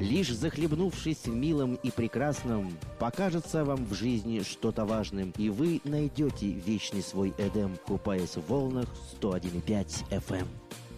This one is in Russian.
Лишь захлебнувшись в милом и прекрасном, покажется вам в жизни что-то важным, и вы найдете вечный свой Эдем, купаясь в волнах 101,5 FM.